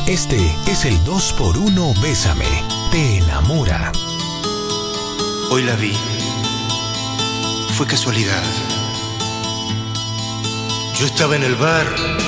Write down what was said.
Este es el 2x1 Bésame. Te enamora. Hoy la vi. Fue casualidad. Yo estaba en el bar